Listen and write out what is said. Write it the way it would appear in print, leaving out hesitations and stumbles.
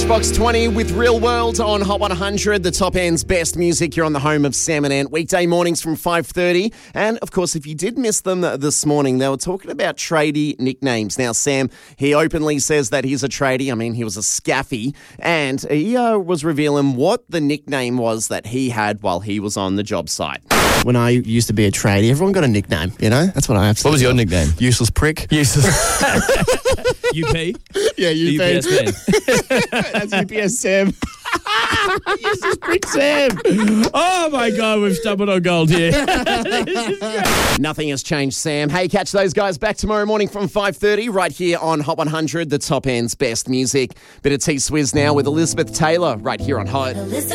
Box 20 with Real World on Hot 100, the top end's best music. You're on the home of Sam and Ant, weekday mornings from 5:30. And, of course, if you did miss them this morning, they were talking about tradie nicknames. Now, Sam, he openly says that he's a tradie. I mean, he was a scaffy. And he was revealing what the nickname was that he had while he was on the job site. When I used to be a tradie, everyone got a nickname, you know? That's what I have to What was your nickname? Useless prick. Useless. UP? Yeah, The UPS man. That's UPS Sam. Useless prick Sam. Oh, my God, we've stumbled on gold here. Nothing has changed, Sam. Hey, catch those guys back tomorrow morning from 5:30 right here on Hot 100, the top end's best music. Bit of T-Swizz now with Elizabeth Taylor right here on Hot.